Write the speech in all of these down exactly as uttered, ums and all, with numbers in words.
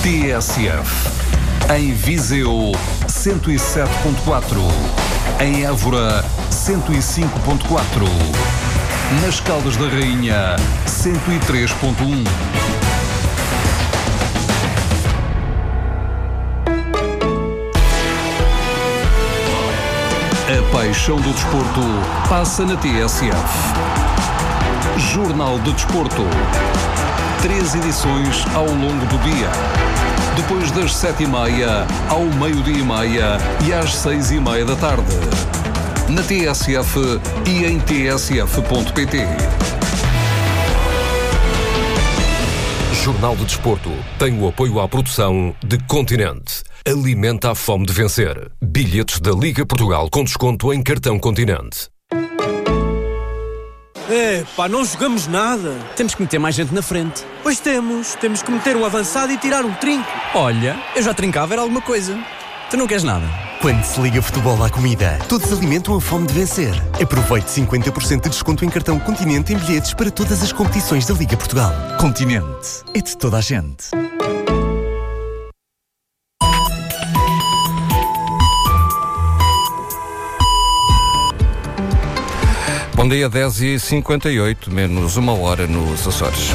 T S F. Em Viseu, cento e sete ponto quatro. Em Évora, cento e cinco ponto quatro. Nas Caldas da Rainha, cento e três ponto um. A paixão do desporto passa na T S F. Jornal de Desporto. Três edições ao longo do dia. Depois das sete e meia, ao meio-dia e meia e às seis e meia da tarde. Na T S F e em t s f ponto p t. Jornal de Desporto tem o apoio à produção de Continente. Alimenta a fome de vencer. Bilhetes da Liga Portugal com desconto em cartão Continente. É, pá, não jogamos nada. Temos que meter mais gente na frente. Pois temos. Temos que meter um avançado e tirar um trinco. Olha, eu já trincava, era alguma coisa. Tu não queres nada? Quando se liga futebol à comida, todos alimentam a fome de vencer. Aproveite cinquenta por cento de desconto em cartão Continente em bilhetes para todas as competições da Liga Portugal. Continente. É de toda a gente. Bom dia, dez e cinquenta e oito, menos uma hora nos Açores.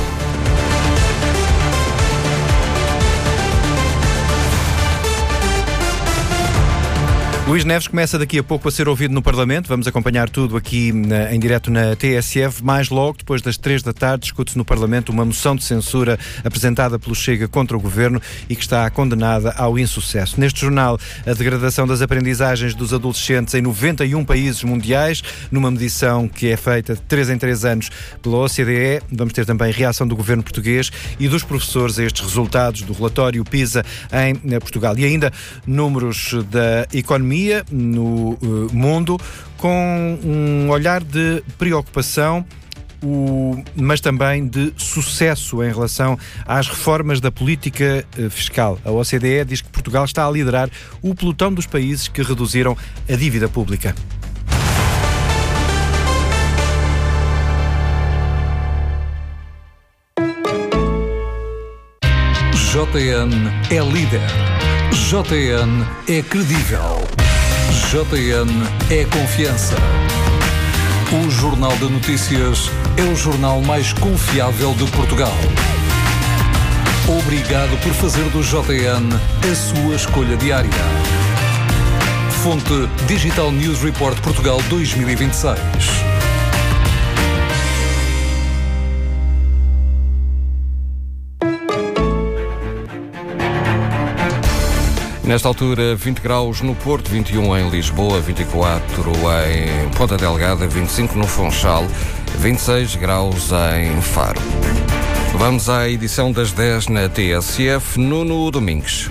Luís Neves começa daqui a pouco a ser ouvido no Parlamento. Vamos acompanhar tudo aqui na, em direto na T S F. Mais logo, depois das três da tarde, discute-se no Parlamento uma moção de censura apresentada pelo Chega contra o Governo e que está condenada ao insucesso. Neste jornal, a degradação das aprendizagens dos adolescentes em noventa e um países mundiais, numa medição que é feita de três em três anos pela O C D E. Vamos ter também reação do Governo português e dos professores a estes resultados do relatório PISA em Portugal. E ainda números da economia no uh, mundo, com um olhar de preocupação, o, mas também de sucesso em relação às reformas da política uh, fiscal. A O C D E diz que Portugal está a liderar o pelotão dos países que reduziram a dívida pública. J N é líder. J N é credível. J N é confiança. O Jornal de Notícias é o jornal mais confiável de Portugal. Obrigado por fazer do J N a sua escolha diária. Fonte Digital News Report Portugal dois mil e vinte e seis. Nesta altura, vinte graus no Porto, vinte e um em Lisboa, vinte e quatro em Ponta Delgada, vinte e cinco no Funchal, vinte e seis graus em Faro. Vamos à edição das dez na T S F, Nuno Domingues.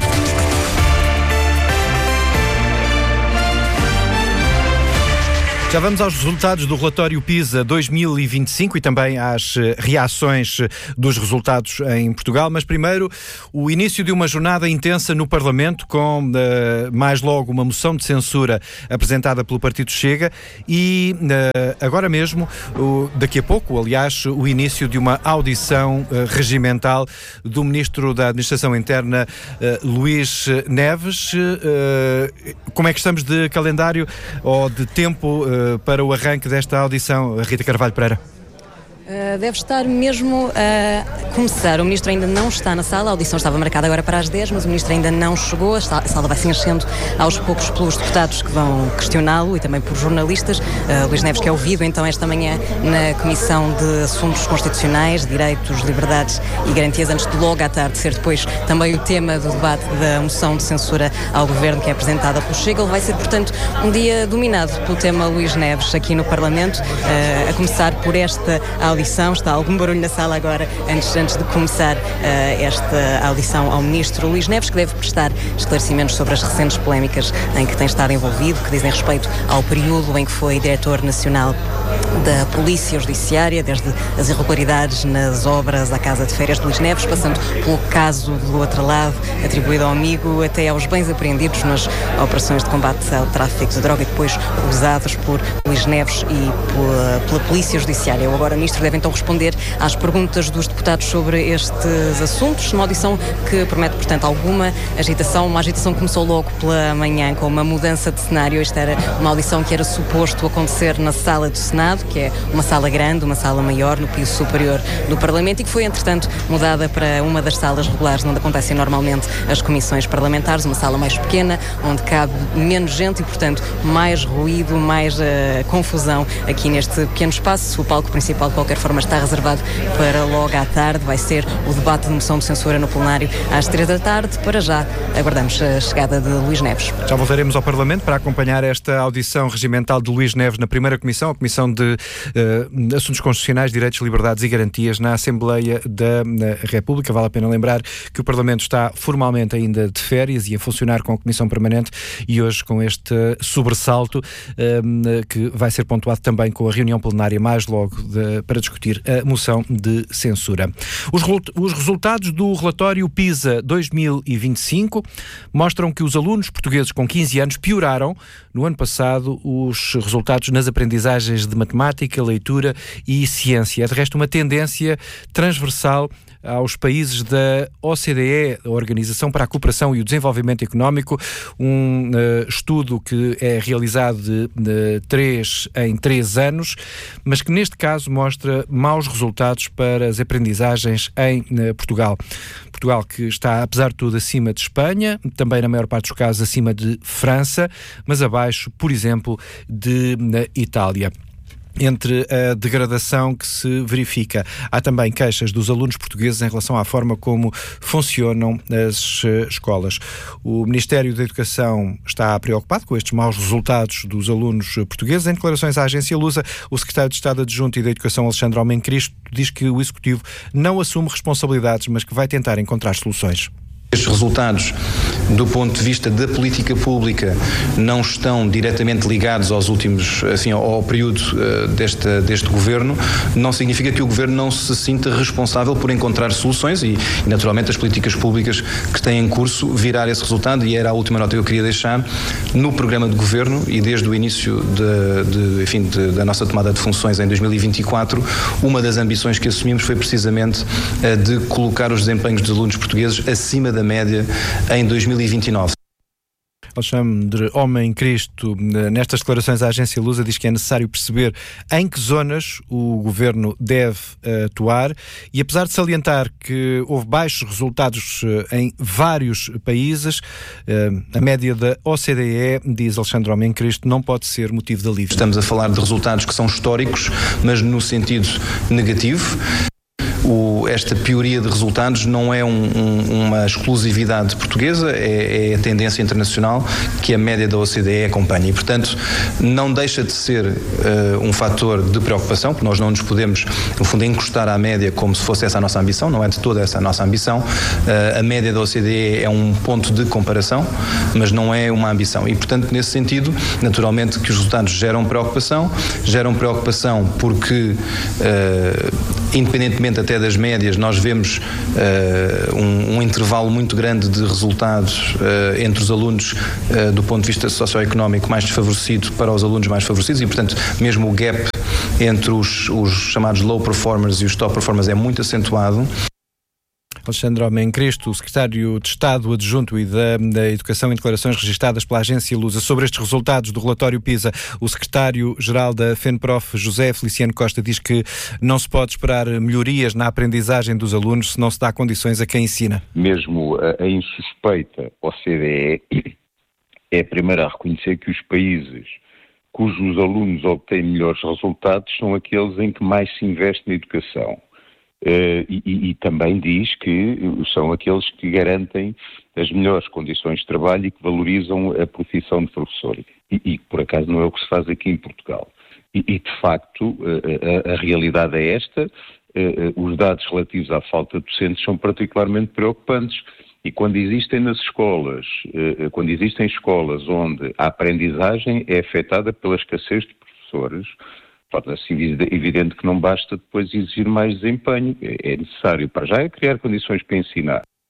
Já vamos aos resultados do relatório PISA dois mil e vinte e cinco e também às reações dos resultados em Portugal, mas primeiro o início de uma jornada intensa no Parlamento com uh, mais logo uma moção de censura apresentada pelo Partido Chega e uh, agora mesmo, uh, daqui a pouco, aliás, o início de uma audição uh, regimental do Ministro da Administração Interna, uh, Luís Neves. Uh, como é que estamos de calendário ou de tempo uh, para o arranque desta audição, Rita Carvalho Pereira? Uh, deve estar mesmo a começar. O Ministro ainda não está na sala. A audição estava marcada agora para as dez, mas o Ministro ainda não chegou. A sala vai se enchendo aos poucos pelos deputados que vão questioná-lo e também por jornalistas. Uh, Luís Neves, que é ouvido então esta manhã na Comissão de Assuntos Constitucionais, Direitos, Liberdades e Garantias, antes de logo à tarde ser depois também o tema do debate da moção de censura ao Governo que é apresentada pelo Chega. Ele vai ser, portanto, um dia dominado pelo tema Luís Neves aqui no Parlamento, uh, a começar por esta audição. Está algum barulho na sala agora, antes, antes de começar uh, esta audição ao Ministro Luís Neves, que deve prestar esclarecimentos sobre as recentes polémicas em que tem estado envolvido, que dizem respeito ao período em que foi Diretor Nacional da Polícia Judiciária, desde as irregularidades nas obras à Casa de Férias de Luís Neves, passando pelo caso do outro lado, atribuído ao amigo, até aos bens apreendidos nas operações de combate ao tráfico de droga e depois usados por Luís Neves e pela, pela Polícia Judiciária. O agora Ministro deve então responder às perguntas dos deputados sobre estes assuntos, numa audição que promete, portanto, alguma agitação. Uma agitação que começou logo pela manhã com uma mudança de cenário. Esta era uma audição que era suposto acontecer na sala do Senado, que é uma sala grande, uma sala maior, no piso superior do Parlamento, e que foi, entretanto, mudada para uma das salas regulares onde acontecem normalmente as comissões parlamentares, uma sala mais pequena, onde cabe menos gente e, portanto, mais ruído, mais uh, confusão aqui neste pequeno espaço. O palco principal, de qualquer forma, está reservado para logo à tarde. Vai ser o debate de moção de censura no plenário às três da tarde. Para já, aguardamos a chegada de Luís Neves. Já voltaremos ao Parlamento para acompanhar esta audição regimental de Luís Neves na primeira comissão, a Comissão de uh, Assuntos Constitucionais, Direitos, Liberdades e Garantias na Assembleia da República. Vale a pena lembrar que o Parlamento está formalmente ainda de férias e a funcionar com a Comissão Permanente, e hoje com este sobressalto um, que vai ser pontuado também com a reunião plenária mais logo de, para discutir a moção de censura. Os, os resultados do relatório PISA dois mil e vinte e cinco mostram que os alunos portugueses com quinze anos pioraram no ano passado os resultados nas aprendizagens de matemática, leitura e ciência. É de resto uma tendência transversal aos países da O C D E, a Organização para a Cooperação e o Desenvolvimento Económico, um uh, estudo que é realizado de, de três em três anos, mas que neste caso mostra maus resultados para as aprendizagens em uh, Portugal. Portugal que está, apesar de tudo, acima de Espanha, também na maior parte dos casos acima de França, mas abaixo, por exemplo, de uh, Itália. Entre a degradação que se verifica, há também queixas dos alunos portugueses em relação à forma como funcionam as escolas. O Ministério da Educação está preocupado com estes maus resultados dos alunos portugueses. Em declarações à agência Lusa, o secretário de Estado Adjunto e da Educação, Alexandre Homem Cristo, diz que o Executivo não assume responsabilidades, mas que vai tentar encontrar soluções. Estes resultados, do ponto de vista da política pública, não estão diretamente ligados aos últimos, assim, ao período uh, deste, deste governo. Não significa que o governo não se sinta responsável por encontrar soluções e, e, naturalmente, as políticas públicas que têm em curso virar esse resultado, e era a última nota que eu queria deixar. No programa de governo e desde o início de, de, enfim, de, da nossa tomada de funções em dois mil e vinte e quatro, uma das ambições que assumimos foi precisamente a de colocar os desempenhos dos alunos portugueses acima da da média em dois mil e vinte e nove. Alexandre Homem Cristo, nestas declarações à agência Lusa, diz que é necessário perceber em que zonas o governo deve atuar, e apesar de salientar que houve baixos resultados em vários países, a média da O C D E, diz Alexandre Homem Cristo, não pode ser motivo de alívio. Estamos a falar de resultados que são históricos, mas no sentido negativo. O, esta pioria de resultados não é um, um, uma exclusividade portuguesa, é, é a tendência internacional que a média da O C D E acompanha, e, portanto, não deixa de ser uh, um fator de preocupação, porque nós não nos podemos, no fundo, encostar à média como se fosse essa a nossa ambição, não é de toda essa a nossa ambição. Uh, a média da O C D E é um ponto de comparação, mas não é uma ambição, e, portanto, nesse sentido, naturalmente que os resultados geram preocupação, geram preocupação porque, uh, independentemente até das médias, nós vemos uh, um, um intervalo muito grande de resultados uh, entre os alunos uh, do ponto de vista socioeconómico mais desfavorecido para os alunos mais favorecidos, e, portanto, mesmo o gap entre os, os chamados low performers e os top performers é muito acentuado. Alexandre Homem Cristo, o secretário de Estado Adjunto e da, da Educação, em declarações registadas pela agência Lusa. Sobre estes resultados do relatório PISA, o secretário-geral da FENPROF, José Feliciano Costa, diz que não se pode esperar melhorias na aprendizagem dos alunos se não se dá condições a quem ensina. Mesmo a, a insuspeita O C D E é a primeira a reconhecer que os países cujos alunos obtêm melhores resultados são aqueles em que mais se investe na educação. Uh, e, e também diz que são aqueles que garantem as melhores condições de trabalho e que valorizam a profissão de professor. E, e por acaso não é o que se faz aqui em Portugal. E, e de facto, a, a, a realidade é esta. Uh, os dados relativos à falta de docentes são particularmente preocupantes. E quando existem nas escolas, uh, quando existem escolas onde a aprendizagem é afetada pela escassez de professores, torna-se evidente que não basta depois exigir mais desempenho. É necessário, para já, é criar condições para ensinar.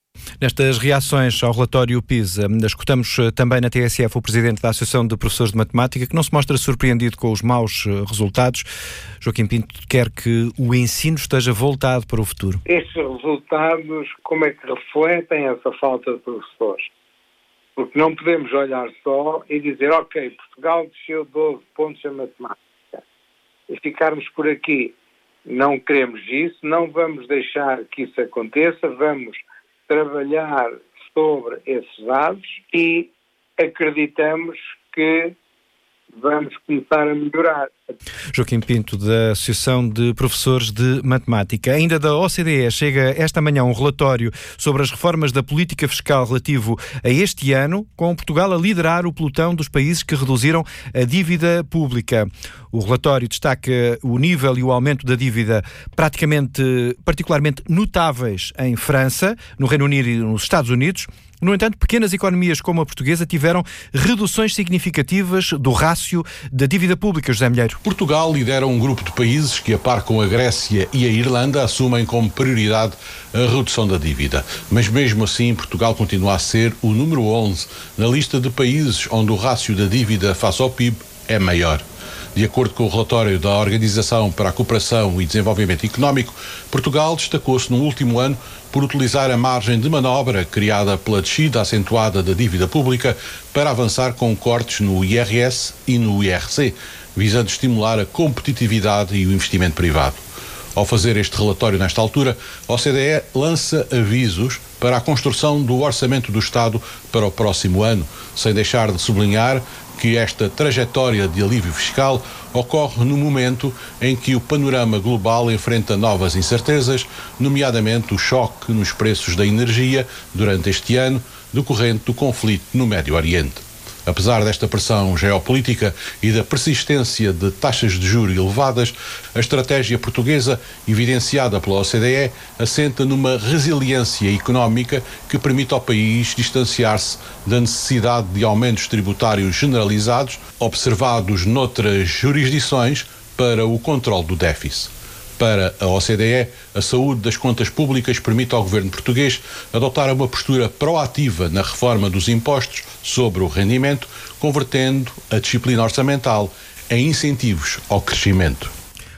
Nestas reações ao relatório PISA, escutamos também na T S F o Presidente da Associação de Professores de Matemática, que não se mostra surpreendido com os maus resultados. Joaquim Pinto quer que o ensino esteja voltado para o futuro. Estes resultados, como é que refletem essa falta de professores? Porque não podemos olhar só e dizer, ok, Portugal desceu doze pontos em matemática e ficarmos por aqui. Não queremos isso, não vamos deixar que isso aconteça, vamos trabalhar sobre esses dados e acreditamos que vamos começar a melhorar. Joaquim Pinto, da Associação de Professores de Matemática. Ainda da O C D E chega esta manhã um relatório sobre as reformas da política fiscal relativo a este ano, com Portugal a liderar o pelotão dos países que reduziram a dívida pública. O relatório destaca o nível e o aumento da dívida praticamente, particularmente notáveis em França, no Reino Unido e nos Estados Unidos. No entanto, pequenas economias como a portuguesa tiveram reduções significativas do rácio da dívida pública, José Milheiro. Portugal lidera um grupo de países que, a par com a Grécia e a Irlanda, assumem como prioridade a redução da dívida. Mas mesmo assim, Portugal continua a ser o número onze na lista de países onde o rácio da dívida face ao P I B é maior. De acordo com o relatório da Organização para a Cooperação e Desenvolvimento Económico, Portugal destacou-se no último ano por utilizar a margem de manobra criada pela descida acentuada da dívida pública para avançar com cortes no I R S e no I R C, visando estimular a competitividade e o investimento privado. Ao fazer este relatório nesta altura, a O C D E lança avisos para a construção do orçamento do Estado para o próximo ano, sem deixar de sublinhar que esta trajetória de alívio fiscal ocorre no momento em que o panorama global enfrenta novas incertezas, nomeadamente o choque nos preços da energia durante este ano, decorrente do conflito no Médio Oriente. Apesar desta pressão geopolítica e da persistência de taxas de juros elevadas, a estratégia portuguesa, evidenciada pela O C D E, assenta numa resiliência económica que permite ao país distanciar-se da necessidade de aumentos tributários generalizados, observados noutras jurisdições, para o controle do déficit. Para a O C D E, a saúde das contas públicas permite ao governo português adotar uma postura proativa na reforma dos impostos sobre o rendimento, convertendo a disciplina orçamental em incentivos ao crescimento.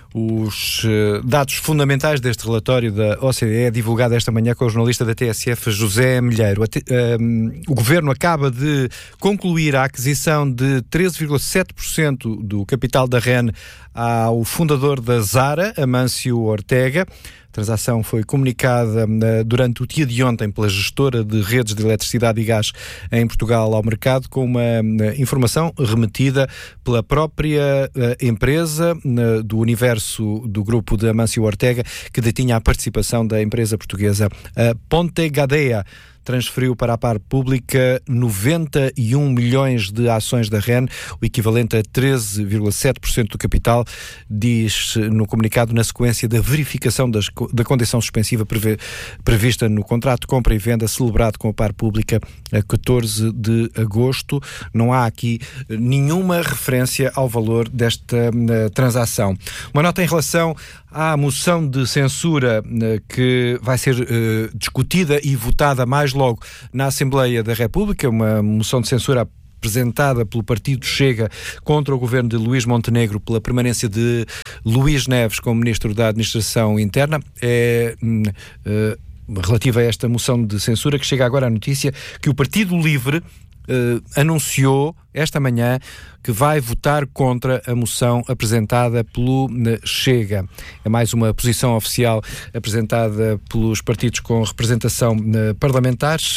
Os uh, dados fundamentais deste relatório da O C D E, divulgado esta manhã com o jornalista da T S F, José Milheiro. Uh, o Governo acaba de concluir a aquisição de treze vírgula sete por cento do capital da R E N ao fundador da Zara, Amâncio Ortega. A transação foi comunicada uh, durante o dia de ontem pela gestora de redes de eletricidade e gás em Portugal ao mercado, com uma uh, informação remetida pela própria uh, empresa uh, do universo do grupo de Amâncio Ortega, que detinha a participação da empresa portuguesa uh, Ponte Gadea. Transferiu para a par pública noventa e um milhões de ações da R E N, o equivalente a treze vírgula sete por cento do capital, diz no comunicado, na sequência da verificação das, da condição suspensiva preve, prevista no contrato de compra e venda celebrado com a par pública a catorze de agosto. Não há aqui nenhuma referência ao valor desta uh, transação. Uma nota em relação à moção de censura uh, que vai ser uh, discutida e votada mais logo na Assembleia da República, uma moção de censura apresentada pelo partido Chega contra o governo de Luís Montenegro pela permanência de Luís Neves como Ministro da Administração Interna. É uh, relativa a esta moção de censura que chega agora a notícia que o Partido Livre uh, anunciou esta manhã que vai votar contra a moção apresentada pelo Chega. É mais uma posição oficial apresentada pelos partidos com representação parlamentares.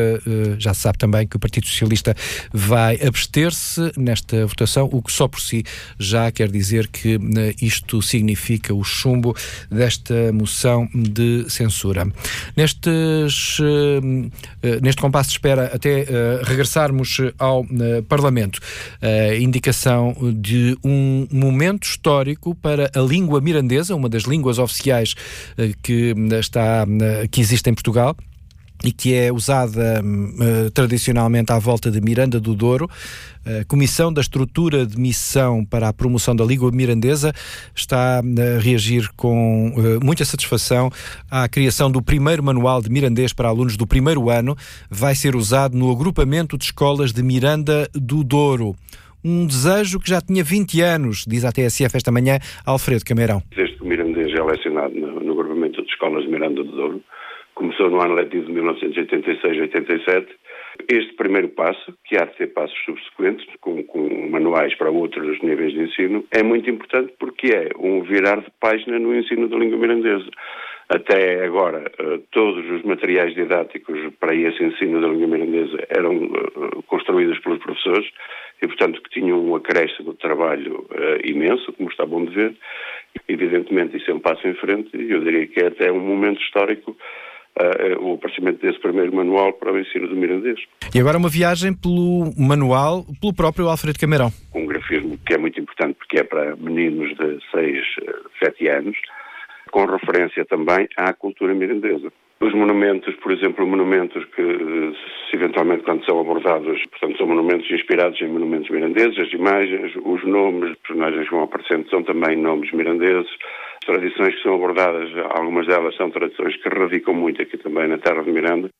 Já se sabe também que o Partido Socialista vai abster-se nesta votação, o que só por si já quer dizer que isto significa o chumbo desta moção de censura. Nestes, neste compasso de espera até regressarmos ao Parlamento, a indicação de um momento histórico para a língua mirandesa, uma das línguas oficiais que, está, que existe em Portugal. e que é usada uh, tradicionalmente à volta de Miranda do Douro. A Comissão da Estrutura de Missão para a Promoção da Língua Mirandesa está a reagir com uh, muita satisfação à criação do primeiro manual de mirandês para alunos do primeiro ano. Vai ser usado no agrupamento de escolas de Miranda do Douro. Um desejo que já tinha vinte anos, diz à T S F esta manhã Alfredo Cameirão. Desde que o mirandês é lecionado no, no agrupamento de escolas de Miranda do Douro, começou no ano letivo de mil novecentos e oitenta e seis a oitenta e sete. Este primeiro passo, que há de ter passos subsequentes, com, com manuais para outros níveis de ensino, é muito importante porque é um virar de página no ensino da língua mirandesa. Até agora, todos os materiais didáticos para esse ensino da língua mirandesa eram construídos pelos professores e, portanto, que tinham um acréscimo de trabalho imenso, como está bom de ver. Evidentemente, isso é um passo em frente e eu diria que é até um momento histórico Uh, o aparecimento desse primeiro manual para o ensino do mirandês. E agora uma viagem pelo manual, pelo próprio Alfredo Cameirão. Um grafismo que é muito importante porque é para meninos de seis, sete anos, com referência também à cultura mirandesa. Os monumentos, por exemplo, monumentos que, se eventualmente, quando são abordados, portanto, são monumentos inspirados em monumentos mirandeses, as imagens, os nomes, os personagens que vão aparecendo são também nomes mirandeses. As tradições que são abordadas, algumas delas são tradições que radicam muito aqui também na terra de Miranda.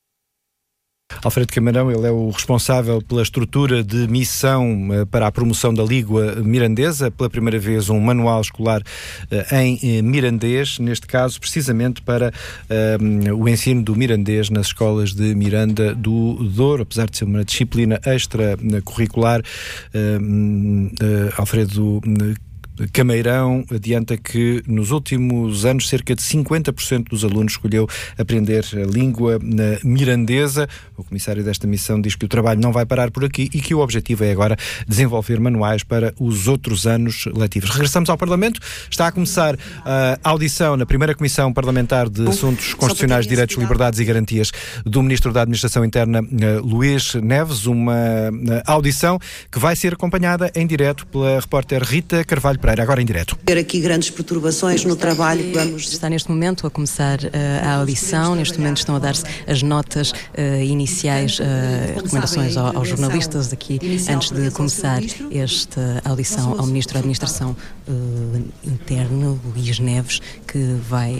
Alfredo Cameirão, ele é o responsável pela estrutura de missão para a promoção da língua mirandesa, pela primeira vez um manual escolar em mirandês, neste caso precisamente para um, o ensino do mirandês nas escolas de Miranda do Douro, apesar de ser uma disciplina extracurricular. Um, uh, Alfredo Cameirão adianta que nos últimos anos cerca de cinquenta por cento dos alunos escolheu aprender a língua mirandesa. O comissário desta missão diz que o trabalho não vai parar por aqui e que o objetivo é agora desenvolver manuais para os outros anos letivos. Regressamos ao Parlamento. Está a começar a audição na primeira Comissão Parlamentar de Assuntos Constitucionais, Direitos, Liberdades e Garantias do Ministro da Administração Interna, Luís Neves. Uma audição que vai ser acompanhada em direto pela repórter Rita Carvalho Pereira. Agora em direto. Ter aqui grandes perturbações no trabalho que vamos... Está neste momento a começar uh, a audição, neste momento estão a dar-se as notas uh, iniciais, uh, recomendações ao, aos jornalistas aqui, antes de começar esta audição ao Ministro da Administração uh, Interna, Luís Neves, que vai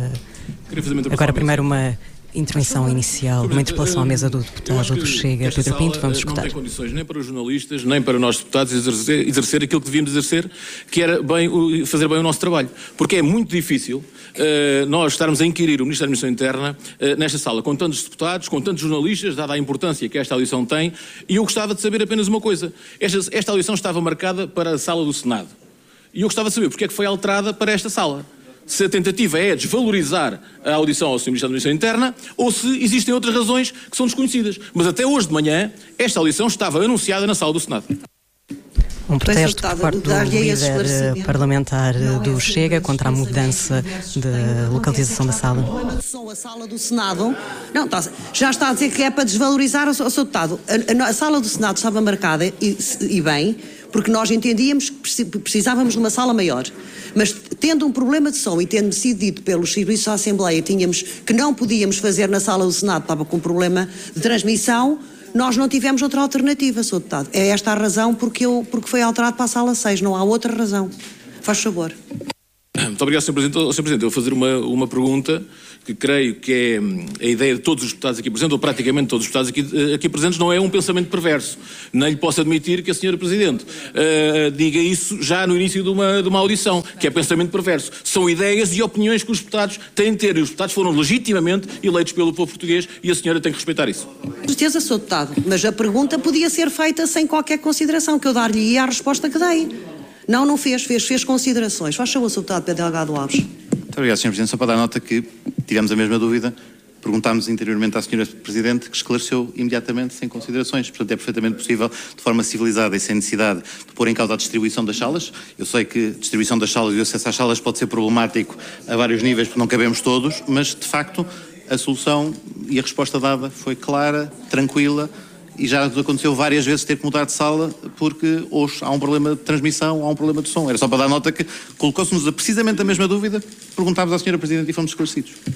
uh, agora primeiro uma intervenção inicial, uma interpelação à mesa do deputado do Chega, Pedro Pinto. Vamos escutar. Não tem condições nem para os jornalistas, nem para nós deputados exercer, exercer aquilo que devíamos exercer, que era bem, fazer bem o nosso trabalho. Porque é muito difícil uh, nós estarmos a inquirir o Ministro da Administração Interna uh, nesta sala, com tantos deputados, com tantos jornalistas, dada a importância que esta audição tem, e eu gostava de saber apenas uma coisa. Esta, esta audição estava marcada para a sala do Senado. E eu gostava de saber porque é que foi alterada para esta sala. Se a tentativa é desvalorizar a audição ao senhor Ministro da Administração Interna ou se existem outras razões que são desconhecidas. Mas até hoje de manhã, esta audição estava anunciada na sala do Senado. Um protesto por parte do líder parlamentar do Chega contra a mudança de localização da sala. A sala do Senado não, tá, já está a dizer que é para desvalorizar o seu deputado. A, a, a sala do Senado estava marcada, e, e bem, porque nós entendíamos que precisávamos de uma sala maior. Mas tendo um problema de som e tendo sido dito pelos serviços da Assembleia tínhamos, que não podíamos fazer na sala do Senado, estava com um problema de transmissão, nós não tivemos outra alternativa, senhor Deputado. É esta a razão porque, eu, porque foi alterado para a sala seis, não há outra razão. Faz favor. Muito obrigado, senhor Presidente. senhor Presidente, eu vou fazer uma, uma pergunta que creio que é a ideia de todos os deputados aqui presentes, ou praticamente todos os deputados aqui, aqui presentes, não é um pensamento perverso. Nem lhe posso admitir que a senhora Presidente uh, diga isso já no início de uma, de uma audição, que é pensamento perverso. São ideias e opiniões que os deputados têm de ter, e os deputados foram legitimamente eleitos pelo povo português e a senhora tem que respeitar isso. Com certeza, senhor Deputado, mas a pergunta podia ser feita sem qualquer consideração, que eu dar-lhe a resposta que dei. Não, não fez, fez, fez considerações. Faz favor, senhor Deputado Pedro Delgado Alves. Muito obrigado, senhor Presidente. Só para dar nota que tivemos a mesma dúvida, perguntámos interiormente à senhora Presidente, que esclareceu imediatamente, sem considerações. Portanto, é perfeitamente possível, de forma civilizada e sem necessidade de pôr em causa a distribuição das salas. Eu sei que a distribuição das salas e o acesso às salas pode ser problemático a vários níveis, porque não cabemos todos, mas, de facto, a solução e a resposta dada foi clara, tranquila, e já nos aconteceu várias vezes ter que mudar de sala porque hoje há um problema de transmissão, há um problema de som. Era só para dar nota que colocou-se-nos precisamente a mesma dúvida, perguntámos à senhora Presidente e fomos esclarecidos.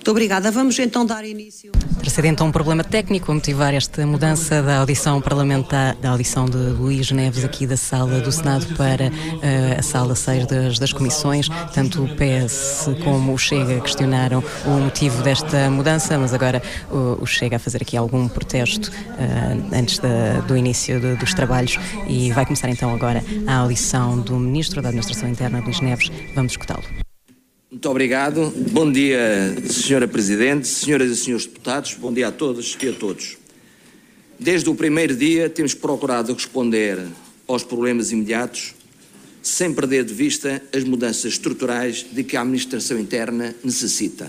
Muito obrigada. Vamos então dar início. Terá sido então um problema técnico a motivar esta mudança da audição parlamentar, da audição de Luís Neves aqui da sala do Senado para uh, a sala seis das, das comissões. Tanto o P S como o Chega questionaram o motivo desta mudança, mas agora o, o Chega a fazer aqui algum protesto uh, antes da, do início de, dos trabalhos, e vai começar então agora a audição do Ministro da Administração Interna, Luís Neves. Vamos escutá-lo. Muito obrigado. Bom dia, senhora Presidente, senhoras e senhores deputados, bom dia a todos e a todos. Desde o primeiro dia temos procurado responder aos problemas imediatos, sem perder de vista as mudanças estruturais de que a Administração Interna necessita.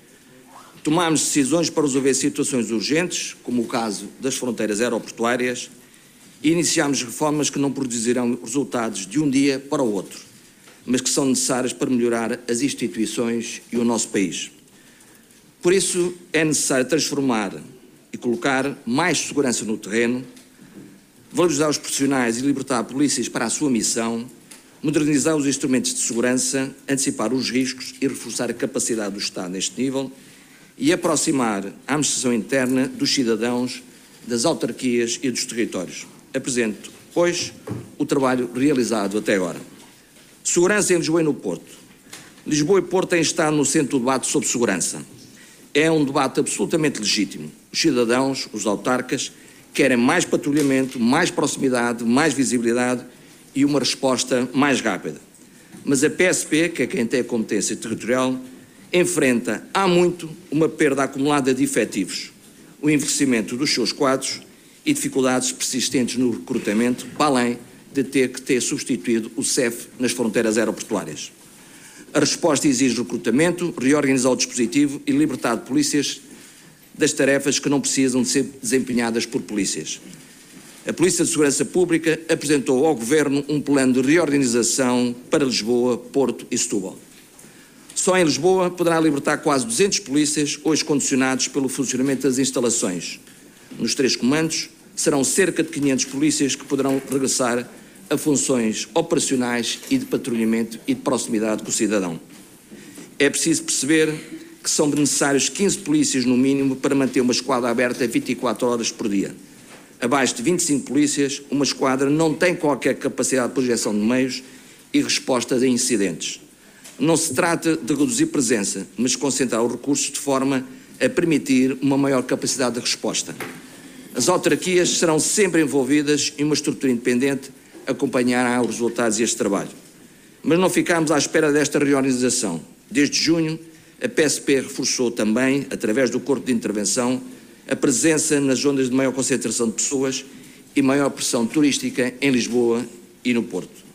Tomámos decisões para resolver situações urgentes, como o caso das fronteiras aeroportuárias, e iniciámos reformas que não produzirão resultados de um dia para o outro, mas que são necessárias para melhorar as instituições e o nosso país. Por isso, é necessário transformar e colocar mais segurança no terreno, valorizar os profissionais e libertar polícias para a sua missão, modernizar os instrumentos de segurança, antecipar os riscos e reforçar a capacidade do Estado neste nível e aproximar a administração interna dos cidadãos, das autarquias e dos territórios. Apresento, pois, o trabalho realizado até agora. Segurança em Lisboa e no Porto. Lisboa e Porto têm estado no centro do debate sobre segurança. É um debate absolutamente legítimo. Os cidadãos, os autarcas, querem mais patrulhamento, mais proximidade, mais visibilidade e uma resposta mais rápida. Mas a P S P, que é quem tem a competência territorial, enfrenta há muito uma perda acumulada de efetivos, o envelhecimento dos seus quadros e dificuldades persistentes no recrutamento, para além de ter que ter substituído o C E F nas fronteiras aeroportuárias. A resposta exige recrutamento, reorganizar o dispositivo e libertar polícias das tarefas que não precisam de ser desempenhadas por polícias. A Polícia de Segurança Pública apresentou ao Governo um plano de reorganização para Lisboa, Porto e Setúbal. Só em Lisboa poderá libertar quase duzentos polícias, hoje condicionados pelo funcionamento das instalações. Nos três comandos serão cerca de quinhentos polícias que poderão regressar a funções operacionais e de patrulhamento e de proximidade com o cidadão. É preciso perceber que são necessários quinze polícias no mínimo para manter uma esquadra aberta vinte e quatro horas por dia. Abaixo de vinte e cinco polícias, uma esquadra não tem qualquer capacidade de projeção de meios e resposta a incidentes. Não se trata de reduzir presença, mas de concentrar os recursos de forma a permitir uma maior capacidade de resposta. As autarquias serão sempre envolvidas e uma estrutura independente acompanhará os resultados deste trabalho. Mas não ficámos à espera desta reorganização. Desde junho, a P S P reforçou também, através do Corpo de Intervenção, a presença nas zonas de maior concentração de pessoas e maior pressão turística em Lisboa e no Porto.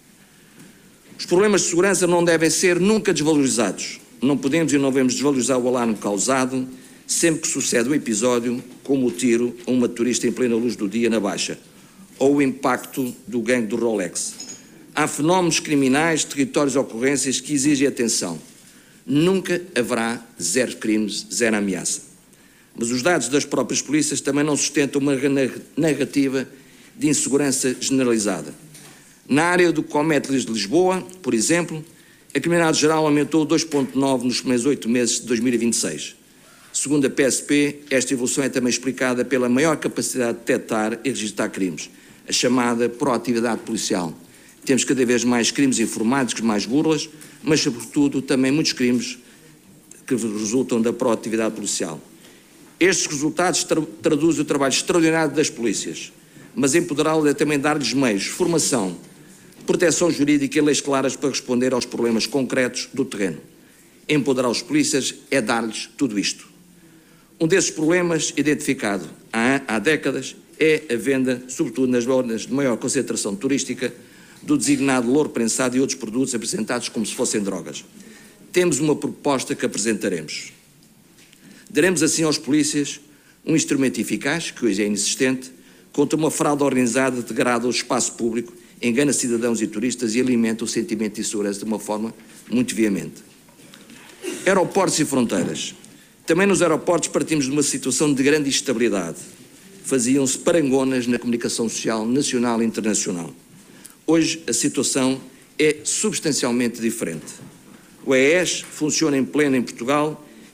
Os problemas de segurança não devem ser nunca desvalorizados. Não podemos e não devemos desvalorizar o alarme causado sempre que sucede um episódio, como o tiro a uma turista em plena luz do dia na Baixa, ou o impacto do gangue do Rolex. Há fenómenos criminais, territórios e ocorrências que exigem atenção. Nunca haverá zero crimes, zero ameaça. Mas os dados das próprias polícias também não sustentam uma narrativa de insegurança generalizada. Na área do Cométlis de Lisboa, por exemplo, a criminalidade geral aumentou dois vírgula nove nos primeiros oito meses de dois mil e vinte e seis. Segundo a P S P, esta evolução é também explicada pela maior capacidade de detectar e registrar crimes, a chamada proatividade policial. Temos cada vez mais crimes informáticos, mais burlas, mas sobretudo também muitos crimes que resultam da proatividade policial. Estes resultados tra traduzem o trabalho extraordinário das polícias, mas empoderá-las é também dar-lhes meios, formação, proteção jurídica e leis claras para responder aos problemas concretos do terreno. Empoderar os polícias é dar-lhes tudo isto. Um desses problemas, identificado há, há décadas, é a venda, sobretudo nas zonas de maior concentração turística, do designado louro prensado e outros produtos apresentados como se fossem drogas. Temos uma proposta que apresentaremos. Daremos assim aos polícias um instrumento eficaz, que hoje é inexistente, contra uma fraude organizada que degrada o espaço público, engana cidadãos e turistas e alimenta o sentimento de insegurança de uma forma muito veemente. Aeroportos e fronteiras. Também nos aeroportos partimos de uma situação de grande instabilidade. Faziam-se parangonas na comunicação social nacional e internacional. Hoje a situação é substancialmente diferente. O E E S funciona em pleno em Portugal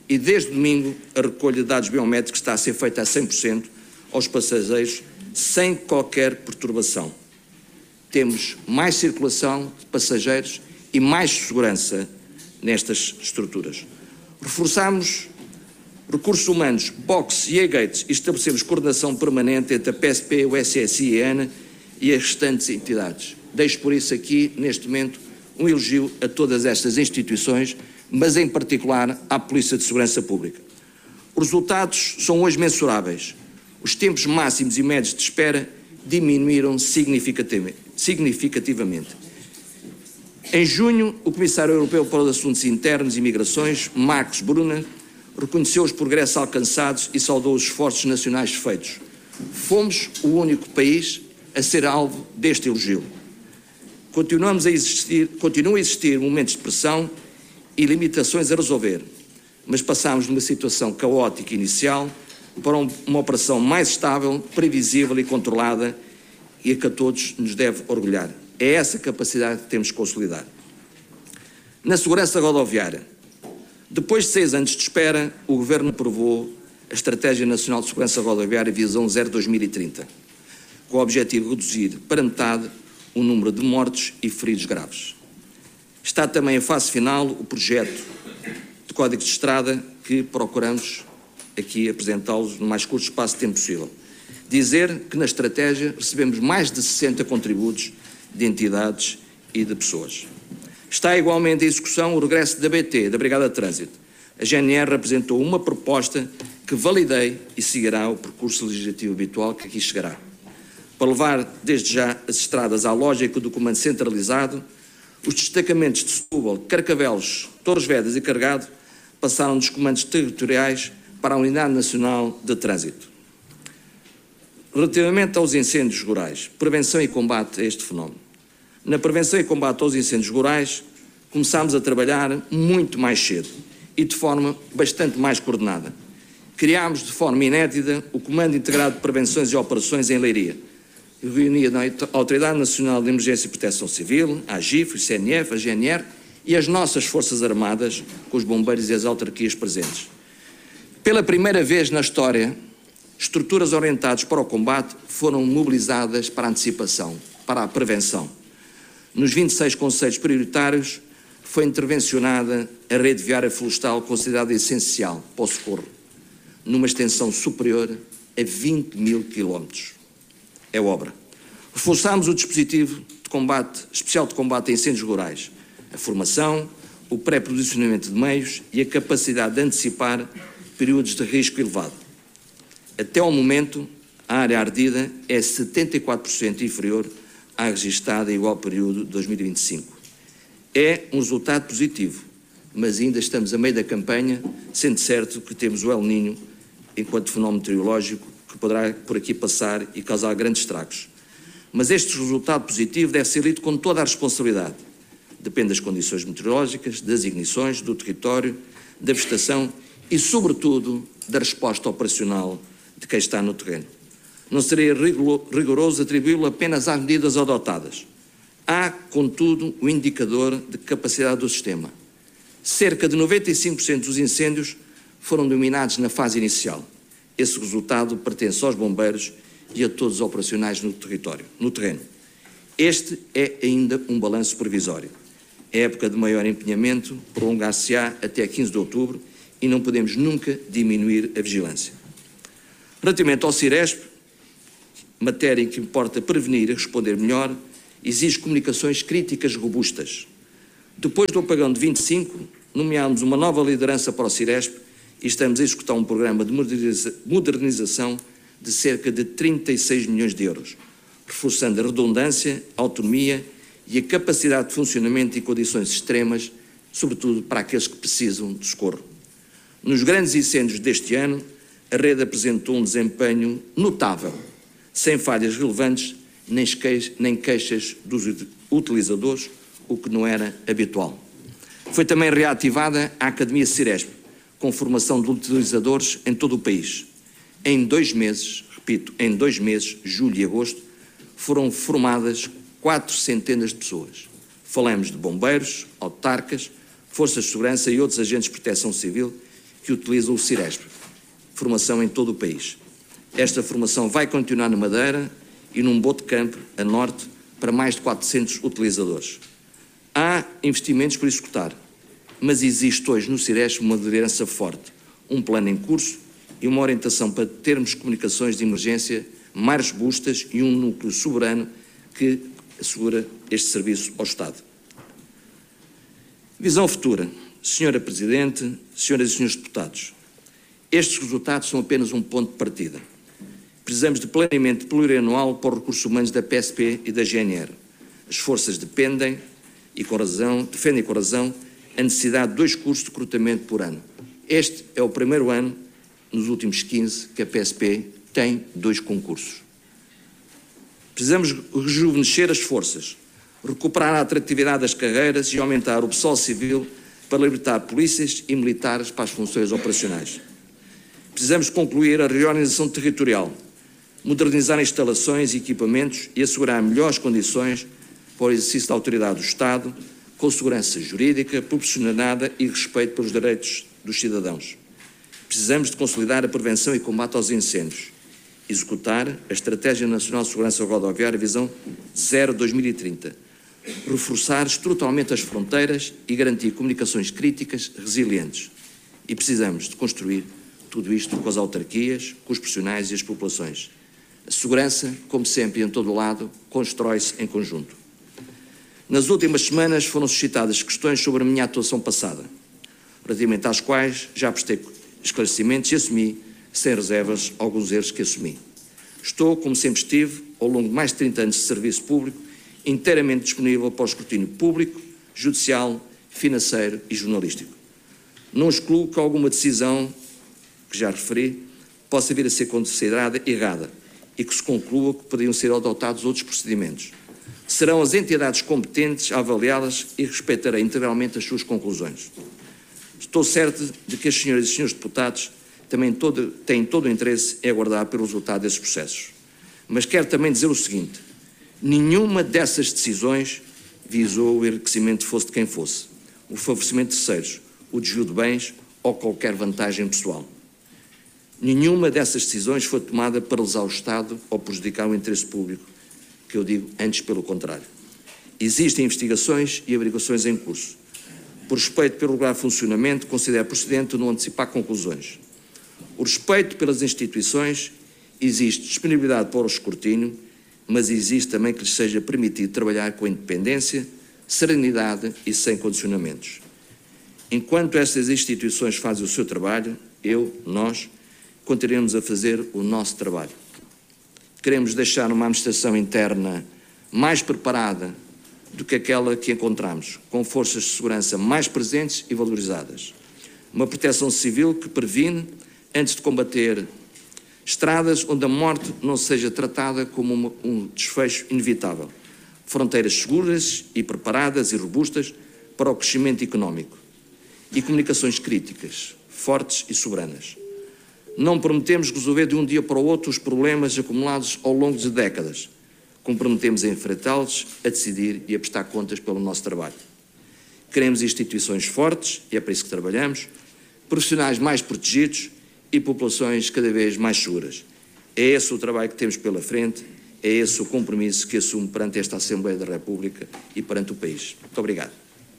e desde domingo a recolha de dados biométricos está a ser feita a cem por cento aos passageiros sem qualquer perturbação. Temos mais circulação de passageiros e mais segurança nestas estruturas. Reforçamos recursos humanos, box e e-gates e estabelecemos coordenação permanente entre a P S P, o S S I e a ANA e as restantes entidades. Deixo por isso aqui, neste momento, um elogio a todas estas instituições, mas em particular à Polícia de Segurança Pública. Os resultados são hoje mensuráveis. Os tempos máximos e médios de espera diminuíram significativamente. Em junho, o Comissário Europeu para os Assuntos Internos e Migrações, Marcos Brunner, reconheceu os progressos alcançados e saudou os esforços nacionais feitos. Fomos o único país a ser alvo deste elogio. Continuamos a existir, continuam a existir momentos de pressão e limitações a resolver, mas passámos de uma situação caótica inicial para uma operação mais estável, previsível e controlada e a que a todos nos deve orgulhar. É essa capacidade que temos de consolidar. Na segurança rodoviária, depois de seis anos de espera, o Governo aprovou a Estratégia Nacional de Segurança Rodoviária Visão zero dois mil e trinta, com o objetivo de reduzir para metade o número de mortos e feridos graves. Está também em fase final o projeto de Código de Estrada que procuramos aqui apresentá-los no mais curto espaço de tempo possível. Dizer que na estratégia recebemos mais de sessenta contributos de entidades e de pessoas. Está igualmente em execução o regresso da B T, da Brigada de Trânsito. A G N R apresentou uma proposta que validei e seguirá o percurso legislativo habitual que aqui chegará. Para levar desde já as estradas à lógica do comando centralizado, os destacamentos de Setúbal, Carcavelos, Torres Vedras e Carregado passaram dos comandos territoriais para a Unidade Nacional de Trânsito. Relativamente aos incêndios rurais, prevenção e combate a este fenómeno. Na prevenção e combate aos incêndios rurais, começámos a trabalhar muito mais cedo e de forma bastante mais coordenada. Criámos de forma inédita o Comando Integrado de Prevenções e Operações em Leiria, reunia a Autoridade Nacional de Emergência e Proteção Civil, a AGIF, o C N F, a G N R e as nossas Forças Armadas, com os bombeiros e as autarquias presentes. Pela primeira vez na história, estruturas orientadas para o combate foram mobilizadas para a antecipação, para a prevenção. Nos vinte e seis concelhos prioritários foi intervencionada a rede viária florestal considerada essencial para o socorro, numa extensão superior a vinte mil quilómetros. É obra. Reforçámos o dispositivo de combate, especial de combate a incêndios rurais, a formação, o pré-posicionamento de meios e a capacidade de antecipar períodos de risco elevado. Até ao momento, a área ardida é setenta e quatro por cento inferior à registada em igual período de dois mil e vinte e cinco. É um resultado positivo, mas ainda estamos a meio da campanha, sendo certo que temos o El Niño enquanto fenómeno meteorológico que poderá por aqui passar e causar grandes estragos. Mas este resultado positivo deve ser lido com toda a responsabilidade. Depende das condições meteorológicas, das ignições, do território, da vegetação e, sobretudo, da resposta operacional de quem está no terreno. Não seria rigoroso atribuí-lo apenas às medidas adotadas. Há, contudo, o indicador de capacidade do sistema. Cerca de noventa e cinco por cento dos incêndios foram dominados na fase inicial. Esse resultado pertence aos bombeiros e a todos os operacionais no território, no terreno. Este é ainda um balanço provisório. A época de maior empenhamento prolongar-se-á até quinze de outubro e não podemos nunca diminuir a vigilância. Relativamente ao Ciresp, matéria em que importa prevenir e responder melhor, exige comunicações críticas robustas. Depois do apagão de vinte e cinco, nomeámos uma nova liderança para o Ciresp e estamos a executar um programa de modernização de cerca de trinta e seis milhões de euros, reforçando a redundância, a autonomia e a capacidade de funcionamento em condições extremas, sobretudo para aqueles que precisam de socorro. Nos grandes incêndios deste ano, a rede apresentou um desempenho notável, sem falhas relevantes nem queixas dos utilizadores, o que não era habitual. Foi também reativada a Academia Ciresp, com formação de utilizadores em todo o país. Em dois meses, repito, em dois meses, julho e agosto, foram formadas quatro centenas de pessoas. Falamos de bombeiros, autarcas, forças de segurança e outros agentes de proteção civil que que utilizam o Ciresp. Formação em todo o país. Esta formação vai continuar na Madeira e num Boticampo, a norte, para mais de quatrocentos utilizadores. Há investimentos por executar, mas existe hoje no Ciresp uma liderança forte, um plano em curso e uma orientação para termos comunicações de emergência mais robustas e um núcleo soberano que assegura este serviço ao Estado. Visão futura. Senhora Presidente, senhoras e senhores deputados, estes resultados são apenas um ponto de partida. Precisamos de planeamento plurianual para os recursos humanos da P S P e da G N R. As forças dependem e com razão, defendem com razão a necessidade de dois cursos de recrutamento por ano. Este é o primeiro ano, nos últimos quinze, que a P S P tem dois concursos. Precisamos rejuvenescer as forças, recuperar a atratividade das carreiras e aumentar o pessoal civil para libertar polícias e militares para as funções operacionais. Precisamos concluir a reorganização territorial, modernizar instalações e equipamentos e assegurar melhores condições para o exercício da autoridade do Estado, com segurança jurídica, proporcionalidade e respeito pelos direitos dos cidadãos. Precisamos de consolidar a prevenção e combate aos incêndios, executar a Estratégia Nacional de Segurança Rodoviária Visão zero dois mil e trinta, reforçar estruturalmente as fronteiras e garantir comunicações críticas resilientes. E precisamos de construir tudo isto com as autarquias, com os profissionais e as populações. A segurança, como sempre e em todo o lado, constrói-se em conjunto. Nas últimas semanas foram suscitadas questões sobre a minha atuação passada, relativamente às quais já prestei esclarecimentos e assumi, sem reservas, alguns erros que assumi. Estou, como sempre estive, ao longo de mais de trinta anos de serviço público, inteiramente disponível para o escrutínio público, judicial, financeiro e jornalístico. Não excluo que alguma decisão, que já referi, possa vir a ser considerada errada e que se conclua que poderiam ser adotados outros procedimentos. Serão as entidades competentes a avaliá-las e respeitarei integralmente as suas conclusões. Estou certo de que as senhoras e senhores deputados também todo, têm todo o interesse em aguardar pelo resultado desses processos. Mas quero também dizer o seguinte: nenhuma dessas decisões visou o enriquecimento fosse de quem fosse, o favorecimento de terceiros, o desvio de bens ou qualquer vantagem pessoal. Nenhuma dessas decisões foi tomada para lesar o Estado ou prejudicar o interesse público, que eu digo antes pelo contrário. Existem investigações e averiguações em curso. Por respeito pelo regular funcionamento, considero procedente não antecipar conclusões. O respeito pelas instituições, existe disponibilidade para o escrutínio, mas existe também que lhes seja permitido trabalhar com independência, serenidade e sem condicionamentos. Enquanto estas instituições fazem o seu trabalho, eu, nós, continuaremos a fazer o nosso trabalho. Queremos deixar uma administração interna mais preparada do que aquela que encontramos, com forças de segurança mais presentes e valorizadas. Uma proteção civil que previne antes de combater, estradas onde a morte não seja tratada como uma, um desfecho inevitável, fronteiras seguras e preparadas e robustas para o crescimento económico e comunicações críticas, fortes e soberanas. Não prometemos resolver de um dia para o outro os problemas acumulados ao longo de décadas. Comprometemos a enfrentá-los, a decidir e a prestar contas pelo nosso trabalho. Queremos instituições fortes, e é para isso que trabalhamos, profissionais mais protegidos e populações cada vez mais seguras. É esse o trabalho que temos pela frente, é esse o compromisso que assumo perante esta Assembleia da República e perante o país. Muito obrigado.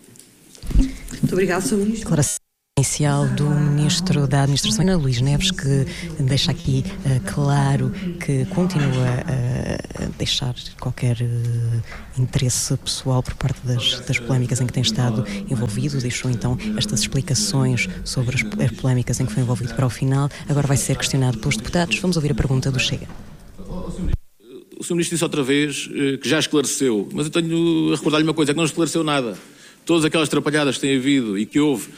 Muito obrigado, senhor Ministro. Declaração inicial do Ministro da Administração, Ana Luís Neves, que deixa aqui uh, claro que continua a uh, deixar qualquer uh, interesse pessoal por parte das, das polémicas em que tem estado envolvido. Deixou então estas explicações sobre as, as polémicas em que foi envolvido para o final. Agora vai ser questionado pelos deputados. Vamos ouvir a pergunta do Chega. O senhor Ministro disse outra vez que já esclareceu, mas eu tenho a recordar-lhe uma coisa, é que não esclareceu nada. Todas aquelas atrapalhadas que tem havido e que houve